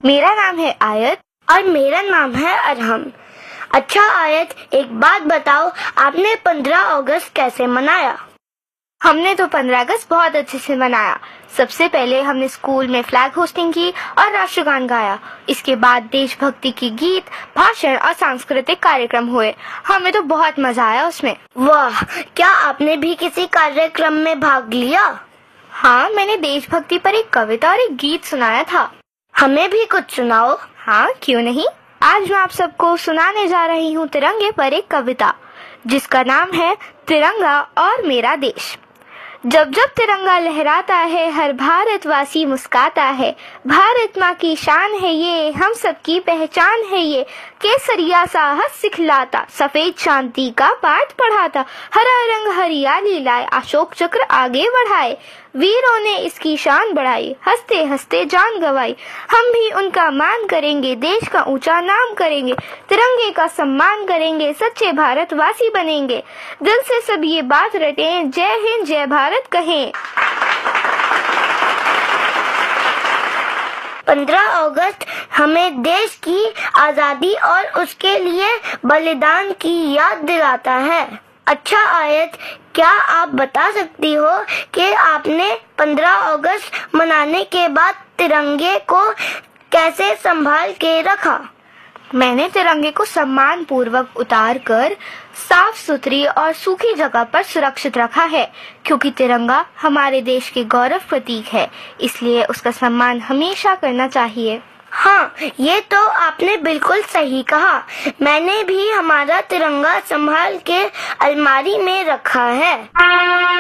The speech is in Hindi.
मेरा नाम है आयत। और मेरा नाम है अरहम। अच्छा आयत, एक बात बताओ, आपने 15 अगस्त कैसे मनाया? हमने तो 15 अगस्त बहुत अच्छे से मनाया। सबसे पहले हमने स्कूल में फ्लैग होस्टिंग की और राष्ट्रगान गाया। इसके बाद देशभक्ति की गीत, भाषण और सांस्कृतिक कार्यक्रम हुए। हमें तो बहुत मजा आया उसमें। वाह, क्या आपने भी किसी कार्यक्रम में भाग लिया? हाँ, मैंने देशभक्ति पर एक कविता और एक गीत सुनाया था। हमें भी कुछ सुनाओ। हाँ, क्यों नहीं। आज मैं आप सबको सुनाने जा रही हूँ तिरंगे पर एक कविता, जिसका नाम है तिरंगा और मेरा देश। जब जब तिरंगा लहराता है, हर भारतवासी मुस्काता है। भारत माँ की शान है ये, हम सबकी पहचान है ये। केसरिया साहस सिखलाता, सफेद शांति का पाठ पढ़ाता। हरा रंग हरियाली लाए, अशोक चक्र आगे बढ़ाए। वीरों ने इसकी शान बढ़ाई, हंसते हंसते जान गंवाई। हम भी उनका मान करेंगे, देश का ऊंचा नाम करेंगे। तिरंगे का सम्मान करेंगे, सच्चे भारतवासी बनेंगे। दिल से सब ये बात रटें, जय हिंद जय भारत कहें। 15 अगस्त हमें देश की आजादी और उसके लिए बलिदान की याद दिलाता है। अच्छा आयत, क्या आप बता सकती हो कि आपने 15 अगस्त मनाने के बाद तिरंगे को कैसे संभाल के रखा? मैंने तिरंगे को सम्मान पूर्वक उतार कर साफ सुथरी और सूखी जगह पर सुरक्षित रखा है, क्योंकि तिरंगा हमारे देश के गौरव प्रतीक है, इसलिए उसका सम्मान हमेशा करना चाहिए। हाँ, ये तो आपने बिल्कुल सही कहा। मैंने भी हमारा तिरंगा संभाल के अलमारी में रखा है।